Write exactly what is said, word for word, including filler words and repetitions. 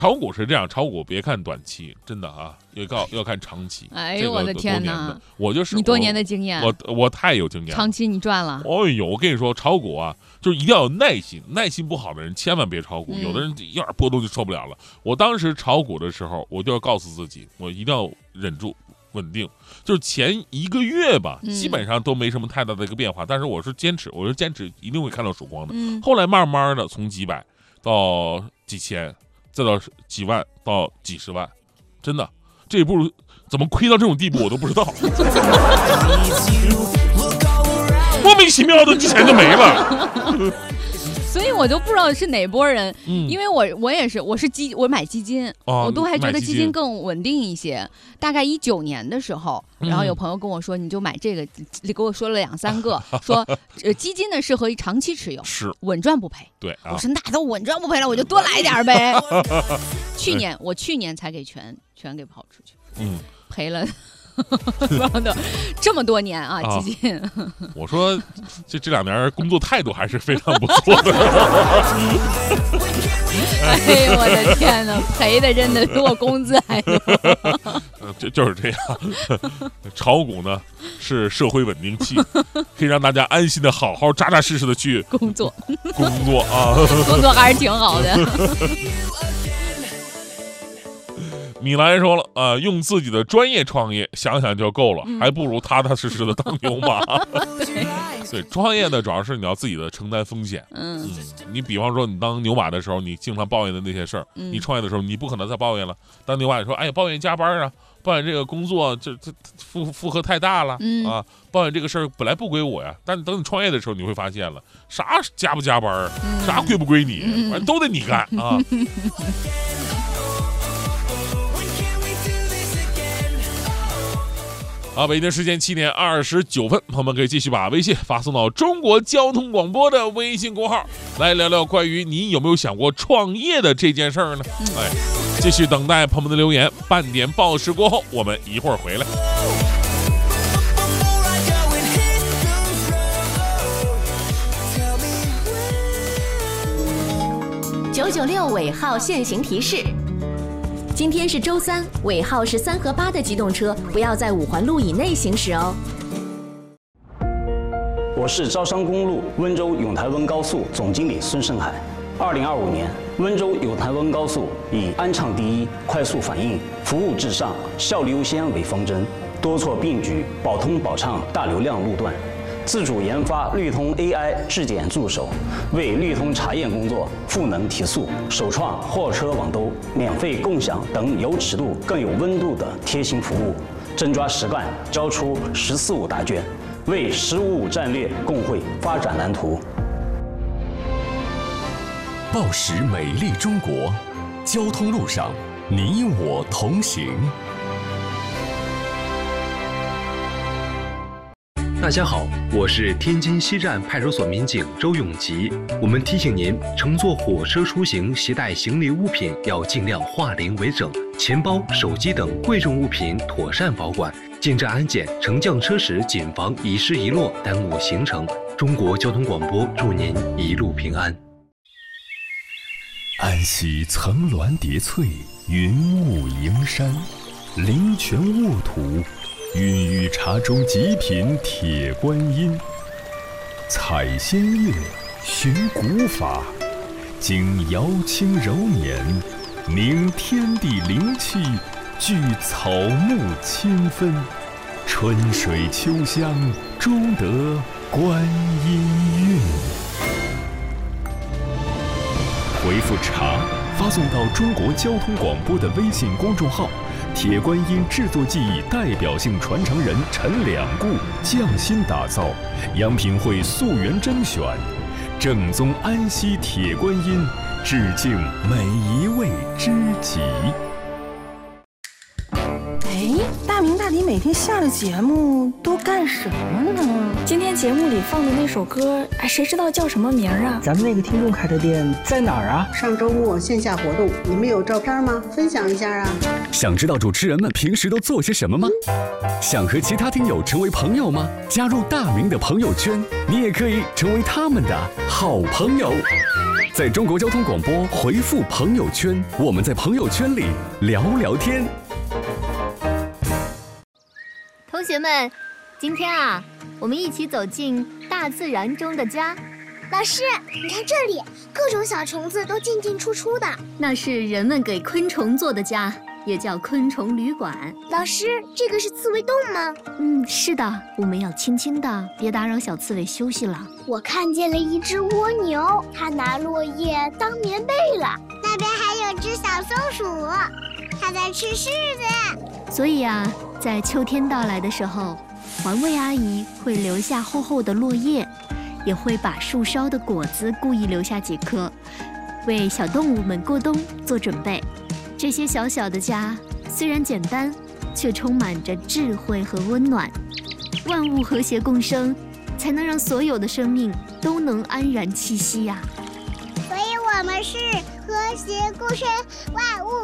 炒股是这样，炒股别看短期，真的啊，要靠要看长期。 哎呦，我的天哪！ 我就是你多年的经验， 我我, 我太有经验了， 长期你赚了。 哎呦，我跟你说，炒股啊，就是一定要有耐心，耐心不好的人千万别炒股，嗯、有的人一点波动就受不了了。我当时炒股的时候，我就要告诉自己，我一定要忍住。稳定，就是前一个月吧， 嗯、 基本上都没什么太大的一个变化，但是我是坚持，我是坚持一定会看到曙光的。 嗯、 后来慢慢的从几百到几千，再到几万到几十万，真的这一步怎么亏到这种地步我都不知道，莫名其妙的钱就没了。 所以我就不知道是哪波人， 嗯、 因为我我也是，我是基我买基金， 哦、 我都还觉得基金更稳定一些。大概一九年的时候，然后有朋友跟我说，你就买这个，你给我说了两三个，说呃基金呢适合长期持有， 是稳赚不赔。 对、啊， 我说那都稳赚不赔了，我就多来点呗。去年我去年才给全全给跑出去， 嗯， 赔了。这么多年啊， 啊基金。 我说这这两年工作态度还是非常不错的。 哎呦我的天哪，赔的真的比我工资还多。 就就是这样，炒股呢是社会稳定器，可以让大家安心的好好扎扎实实的去工作工作啊， 工作还是挺好的。 米兰说了啊、呃，用自己的专业创业，想想就够了， 嗯、 还不如踏踏实实的当牛马。对，创业呢，主要是你要自己的承担风险。 嗯, 嗯，你比方说你当牛马的时候，你经常抱怨的那些事儿， 嗯、 你创业的时候你不可能再抱怨了。当牛马你说，哎呀，抱怨加班啊，抱怨这个工作这这负负荷太大了、 嗯、 啊，抱怨这个事儿本来不归我呀。但等你创业的时候，你会发现了，啥加不加班， 嗯、 啥归不归你， 嗯、 反正都得你干啊。好，北京时间七点二十九分，朋友们可以继续把微信发送到中国交通广播的微信公号，来聊聊关于你有没有想过创业的这件事儿呢？ 嗯、 哎，继续等待朋友们的留言。半点报时过后，我们一会儿回来。 九九六尾号限行提示。今天是周三，尾号是三和八的机动车不要在五环路以内行驶哦。 我是招商公路温州永台温高速总经理孙胜海。二零二五年，温州永台温高速以安畅第一、快速反应、服务至上、效率优先为方针，多措并举，保通保畅大流量路段。自主研发绿通 A I 质检助手，为绿通查验工作赋能提速，首创货车网兜、免费共享等有尺度更有温度的贴心服务，真抓实干，交出“十四五”答卷，为“十五五”战略共绘发展蓝图。 报时美丽中国，交通路上你我同行。 大家好，我是天津西站派出所民警周永吉。我们提醒您，乘坐火车出行携带行李物品要尽量化零为整，钱包、手机等贵重物品妥善保管。进站安检、乘降车时谨防遗失遗落，耽误行程。中国交通广播祝您一路平安。 安溪层峦叠翠，云雾迎山，灵泉沃土，孕育茶中极品铁观音，采仙乐，寻古法，经瑶清柔年，凝天地灵气，聚草木清芬，春水秋香，终得观音韵。回复茶发送到中国交通广播的微信公众号，铁观音制作技艺代表性传承人陈两固匠心打造，阳品会溯源甄选，正宗安溪铁观音，致敬每一位知己。 哎，大明大迪每天下了节目都干什么呢？ 今天节目里放的那首歌，哎，谁知道叫什么名啊？ 咱们那个听众开的店在哪儿啊？ 上周末线下活动，你们有照片吗？分享一下啊！ 想知道主持人们平时都做些什么吗？想和其他听友成为朋友吗？加入大明的朋友圈，你也可以成为他们的好朋友。 在中国交通广播回复朋友圈，我们在朋友圈里聊聊天。 同学们，今天啊，我们一起走进大自然中的家。 老师，你看这里，各种小虫子都进进出出的。 那是人们给昆虫做的家，也叫昆虫旅馆。 老师，这个是刺猬洞吗？ 嗯，是的，我们要轻轻的，别打扰小刺猬休息了。 我看见了一只蜗牛，它拿落叶当棉被了。 那边还有只小松鼠，它在吃柿子。 所以啊，在秋天到来的时候，环卫阿姨会留下厚厚的落叶，也会把树梢的果子故意留下几颗，为小动物们过冬做准备。这些小小的家虽然简单，却充满着智慧和温暖。万物和谐共生，才能让所有的生命都能安然栖息呀、 啊。所以我们是和谐共生，万物